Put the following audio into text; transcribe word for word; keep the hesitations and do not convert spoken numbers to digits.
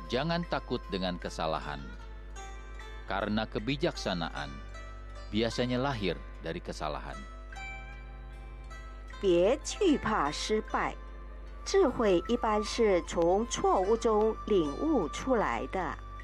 Jangan takut dengan kesalahan, karena kebijaksanaan biasanya lahir dari kesalahan. 别惧怕失败，智慧一般是从错误中领悟出来的。